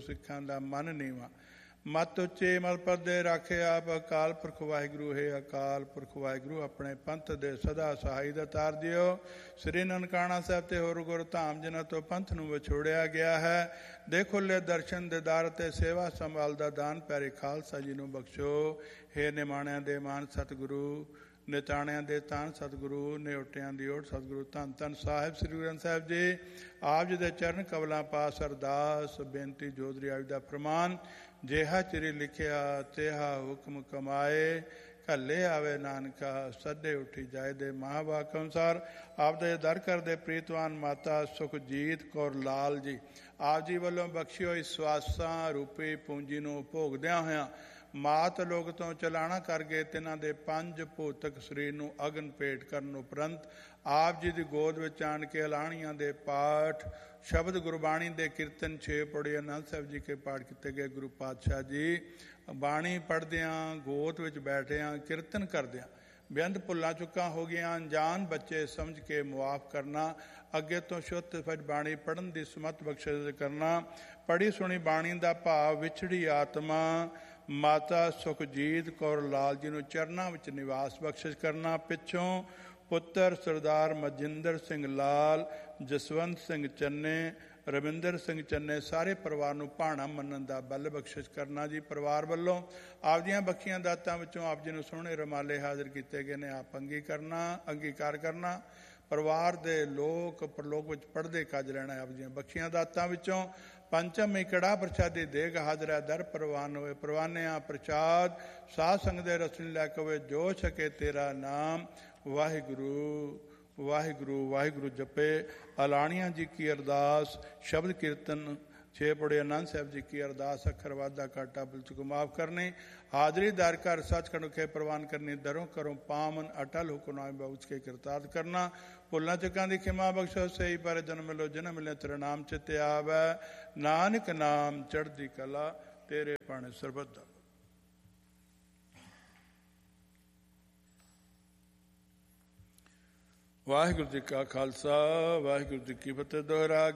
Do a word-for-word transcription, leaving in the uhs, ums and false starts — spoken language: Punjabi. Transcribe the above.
ਸਿੱਖਾਂ ਦਾ ਮਨ ਨੀਵਾਂ। ਮਤ ਉੱਚੇ ਮਤ ਪਰਦੇ ਰਾਖੇ ਆਪ ਅਕਾਲ ਪੁਰਖ ਵਾਹਿਗੁਰੂ ਹੈ। ਅਕਾਲ ਪੁਰਖ ਵਾਹਿਗੁਰੂ ਆਪਣੇ ਪੰਥ ਦੇ ਸਦਾ ਸਹਾਈ ਦਾ ਤਾਰ ਦਿਓ। ਸ੍ਰੀ ਨਨਕਾਣਾ ਸਾਹਿਬ ਤੇ ਹੋਰ ਗੁਰ ਧਾਮ ਜਿਨ੍ਹਾਂ ਤੋਂ ਪੰਥ ਨੂੰ ਵਿਛੋੜਿਆ ਗਿਆ ਹੈ, ਦੇ ਖੁੱਲੇ ਦਰਸ਼ਨ ਦਿਦਾਰ ਅਤੇ ਸੇਵਾ ਸੰਭਾਲ ਦਾ ਦਾਨ ਪਿਆਰੇ ਖਾਲਸਾ ਜੀ ਨੂੰ ਬਖਸ਼ੋ। ਹੇ ਨਿਮਾਣਿਆਂ ਦੇ ਮਾਨ ਸਤਿਗੁਰੂ, ਨਿਤਾਣਿਆਂ ਦੇ ਤਾਨ ਸਤਿਗੁਰੂ, ਨਿਉਟਿਆਂ ਦੀ ਓਟ ਸਤਿਗੁਰੂ ਧੰਨ ਧੰਨ ਸਾਹਿਬ ਸ੍ਰੀ ਗੁਰੂ ਗ੍ਰੰਥ ਸਾਹਿਬ ਜੀ ਆਪ ਜੀ ਦੇ ਚਰਨ ਕਮਲਾਂ ਪਾਸ ਅਰਦਾਸ ਬੇਨਤੀ ਜੋਦਰੀ ਆਪ ਦਾ ਪ੍ਰਮਾਨ। ਜਿਹਾ ਚਿਰੀ ਲਿਖਿਆ ਤੇਹਾ ਹੁਕਮ ਕਮਾਏ, ਘੱਲੇ ਆਵੇ ਨਾਨਕਾ ਸੱਦੇ ਉੱਠੀ ਜਾਏ। ਦੇ ਮਹਾਂਵਾਕ ਅਨੁਸਾਰ ਆਪ ਦੇ ਦਰ ਕਰਦੇ ਪ੍ਰੀਤਵਾਨ ਮਾਤਾ ਸੁਖਜੀਤ ਕੌਰ ਲਾਲ ਜੀ ਆਪ ਜੀ ਵੱਲੋਂ ਬਖਸ਼ੀ ਹੋਈ ਸਵਾਸਾਂ ਰੂਪੀ ਪੂੰਜੀ ਨੂੰ ਭੋਗਦਿਆਂ ਹੋਇਆਂ ਮਾਤ ਲੋਕ ਤੋਂ ਚਲਾਣਾ ਕਰ ਗਏ ਤਿਨਾਂ ਦੇ ਪੰਜ ਭੌਤਿਕ ਸਰੀਰ ਨੂੰ ਅਗਨ ਭੇਟ ਕਰਨ ਉਪਰੰਤ ਆਪ ਜੀ ਦੀ ਗੋਦ ਵਿੱਚ ਆਣ ਕੇ ਅਲਾਣੀਆਂ ਦੇ ਪਾਠ ਸ਼ਬਦ ਗੁਰਬਾਣੀ ਦੇ ਕੀਰਤਨ ਛੇ ਪੌੜੀ ਆਨੰਦ ਸਾਹਿਬ ਜੀ ਕੇ ਪਾਠ ਕੀਤੇ ਗਏ। ਗੁਰੂ ਪਾਤਸ਼ਾਹ ਜੀ ਬਾਣੀ ਪੜ੍ਹਦਿਆਂ ਗੋਦ ਵਿੱਚ ਬੈਠਿਆਂ ਕੀਰਤਨ ਕਰਦਿਆਂ ਬੇਅੰਤ ਭੁੱਲਾਂ ਚੁੱਕਾਂ ਹੋ ਗਈਆਂ। ਅਣਜਾਣ ਬੱਚੇ ਸਮਝ ਕੇ ਮੁਆਫ ਕਰਨਾ, ਅੱਗੇ ਤੋਂ ਸ਼ੁੱਧ ਫਿਰ ਬਾਣੀ ਪੜ੍ਹਨ ਦੀ ਸਮਤ ਬਖਸ਼ਿਸ਼ ਕਰਨਾ। ਪੜ੍ਹੀ ਸੁਣੀ ਬਾਣੀ ਦਾ ਭਾਵ ਵਿਛੜੀ ਆਤਮਾ ਮਾਤਾ ਸੁਖਜੀਤ ਕੌਰ ਲਾਲ ਜੀ ਨੂੰ ਚਰਨਾਂ ਵਿੱਚ ਨਿਵਾਸ ਬਖਸ਼ਿਸ਼ ਕਰਨਾ। ਪਿੱਛੋਂ ਪੁੱਤਰ ਸਰਦਾਰ ਮਜਿੰਦਰ ਸਿੰਘ ਲਾਲ, ਜਸਵੰਤ ਸਿੰਘ ਚੰਨੇ, ਰਵਿੰਦਰ ਸਿੰਘ ਚੰਨੇ ਸਾਰੇ ਪਰਿਵਾਰ ਨੂੰ ਭਾਣਾ ਮੰਨਣ ਦਾ ਬਲ ਬਖਸ਼ਿਸ਼ ਕਰਨਾ ਜੀ। ਪਰਿਵਾਰ ਵੱਲੋਂ ਆਪ ਦੀਆਂ ਬਖਸ਼ੀਆਂ ਦਾਤਾਂ ਵਿੱਚੋਂ ਆਪ ਜੀ ਨੂੰ ਸੋਹਣੇ ਰੁਮਾਲੇ ਹਾਜ਼ਰ ਕੀਤੇ ਗਏ ਨੇ, ਆਪ ਅੰਗੀ ਕਰਨਾ ਅੰਗੀਕਾਰ ਕਰਨਾ। ਪਰਿਵਾਰ ਦੇ ਲੋਕ ਪ੍ਰਲੋਕ ਵਿੱਚ ਪੜ੍ਹਦੇ ਕੱਜ ਲੈਣਾ ਆਪ ਦੀਆਂ ਬਖਸ਼ੀਆਂ ਦਾਤਾਂ ਵਿੱਚੋਂ। ਪੰਚਮੀ ਕੜਾ ਪ੍ਰਸ਼ਾਦੀ ਦੇਗ ਹਾਜ਼ਰ ਹੈ, ਦਰ ਪ੍ਰਵਾਨ ਹੋਏ ਪ੍ਰਵਾਨਿਆ ਪ੍ਰਸ਼ਾਦ ਸਾਧ ਸੰਗ ਦੇ ਰਸਨੀ ਲੈ ਕੇ ਹੋਵੇ ਜੋ ਛਕੇ ਤੇਰਾ ਨਾਮ। ਵਾਹਿਗੁਰੂ ਵਾਹਿਗੁਰੂ ਵਾਹਿਗੁਰੂ ਜਪੇ। ਅਲਾਣੀਆਂ ਜੀ ਕੀ ਅਰਦਾਸ ਸ਼ਬਦ ਕੀਰਤਨ ਛੇ ਪੌੜੇ ਆਨੰਦ ਸਾਹਿਬ ਜੀ ਕੀ ਅਰਦਾਸ ਅੱਖਰ ਵਾਧਾ ਘਾਟਾ ਬਿਲਚੁਕ ਮਾਫ ਕਰਨੀ। ਹਾਜ਼ਰੀ ਦਰ ਕਰ ਸੱਚਖੰਡ ਵਿਖੇ ਪ੍ਰਵਾਨ ਕਰਨੀ। ਦਰੋਂ ਕਰੋ ਪਾਵਨ ਅਟਲ ਹੁਕਮ ਬਖਸ਼ ਕੇ ਕਿਰਤਾਰਥ ਕਰਨਾ। ਭੁੱਲਾਂ ਚੁੱਕਾਂ ਦੀ ਖਿਮਾ ਬਖਸ਼ੋ। ਸਹੀ ਪਰ ਜਨਮ ਮਿਲੋ ਜਨਮ ਮਿਲੇ ਤੇਰਾ ਨਾਮ ਚਿੱਤੇ ਆਵੈ। ਨਾਨਕ ਨਾਮ ਚੜ੍ਹਦੀ ਕਲਾ ਤੇਰੇ ਪਾਣੇ ਸਰਬਤ ਦਾ। ਵਾਹਿਗੁਰੂ ਜੀ ਕਾ ਖਾਲਸਾ ਵਾਹਿਗੁਰੂ ਜੀ ਕੀ ਫਤਿਹ। ਦੁਹਰਾ